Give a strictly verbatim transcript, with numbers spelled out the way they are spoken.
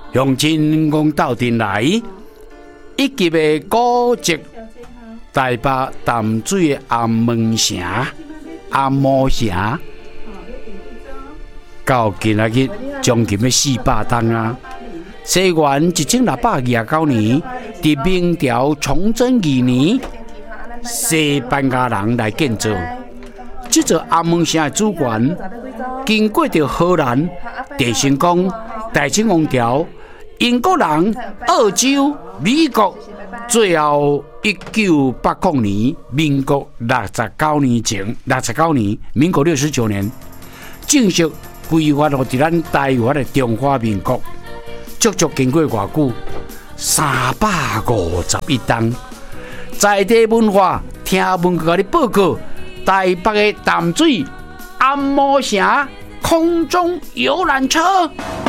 向真公斗阵来，一级的古迹台北淡水的阿门城、阿摩城，到今仔日将近要四百栋啊！西元一千六百二十九年，伫明朝崇祯二年，西班牙人来建造。这座阿门城的主权，经过着荷兰、地成功、大清王朝、英国人、澳洲、美国，最后一九八零年，民国六十九年前，六十九年，民国六十九年，正式规划落伫咱台湾的中华民国。足足经过偌久，三百五十一栋，在地文化，听文甲你报告，台北的淡水按摩城空中游览车。